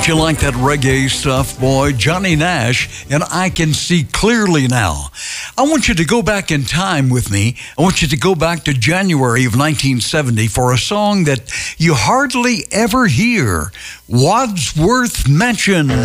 Don't you like that reggae stuff, boy? Johnny Nash, and I Can See Clearly Now. I want you to go back in time with me. I want you to go back to January of 1970 for a song that you hardly ever hear, Wadsworth Mansion.